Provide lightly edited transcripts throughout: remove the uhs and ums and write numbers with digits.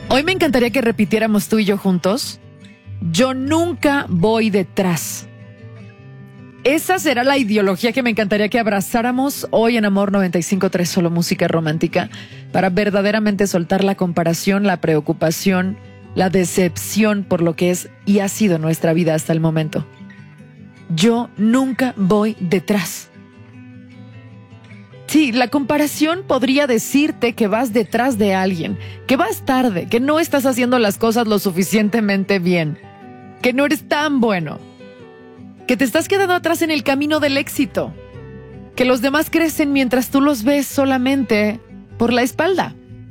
Hoy me encantaría que repitiéramos tú y yo juntos. Yo nunca voy detrás. Esa será la ideología que me encantaría que abrazáramos hoy en Amor 95.3, solo música romántica, para verdaderamente soltar la comparación, la preocupación, la decepción por lo que es y ha sido nuestra vida hasta el momento. Yo nunca voy detrás. Sí, la comparación podría decirte que vas detrás de alguien, que vas tarde, que no estás haciendo las cosas lo suficientemente bien, que no eres tan bueno, que te estás quedando atrás en el camino del éxito, que los demás crecen mientras tú los ves solamente por la espalda.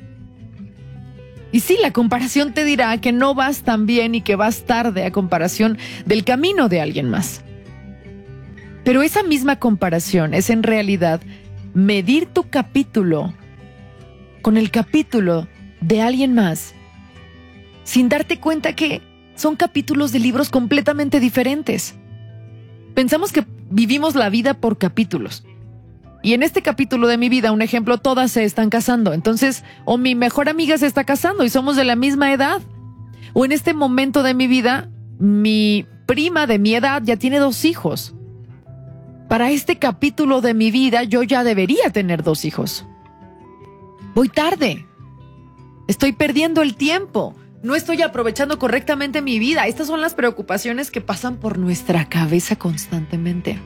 Y sí, la comparación te dirá que no vas tan bien y que vas tarde a comparación del camino de alguien más. Pero esa misma comparación es en realidad medir tu capítulo con el capítulo de alguien más, sin darte cuenta que son capítulos de libros completamente diferentes. Pensamos que vivimos la vida por capítulos. Y en este capítulo de mi vida, un ejemplo, todas se están casando. Entonces, o mi mejor amiga se está casando y somos de la misma edad. O en este momento de mi vida, mi prima de mi edad ya tiene 2 hijos. Para este capítulo de mi vida, yo ya debería tener 2 hijos. Voy tarde. Estoy perdiendo el tiempo. No estoy aprovechando correctamente mi vida. Estas son las preocupaciones que pasan por nuestra cabeza constantemente.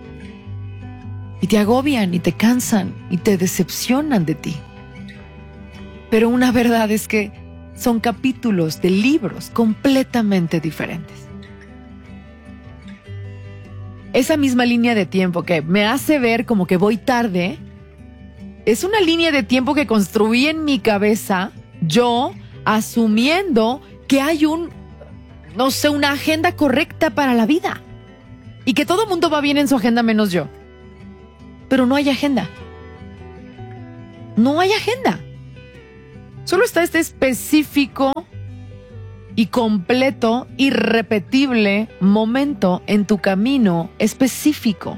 Y te agobian, y te cansan, y te decepcionan de ti. Pero una verdad es que son capítulos de libros completamente diferentes. Esa misma línea de tiempo que me hace ver como que voy tarde, es una línea de tiempo que construí en mi cabeza, yo asumiendo que hay una agenda correcta para la vida. Y que todo mundo va bien en su agenda menos yo. Pero no hay agenda. No hay agenda. Solo está este específico y completo, irrepetible momento en tu camino específico.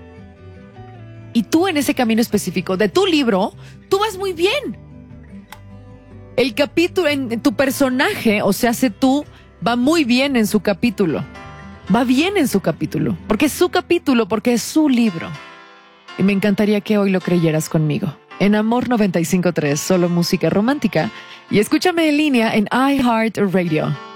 Y tú en ese camino específico de tu libro, tú vas muy bien. El capítulo, en tu personaje, o sea, tú, va muy bien en su capítulo. Va bien en su capítulo. Porque es su capítulo, porque es su libro. Y me encantaría que hoy lo creyeras conmigo. En Amor 95.3, solo música romántica. Y escúchame en línea en iHeartRadio.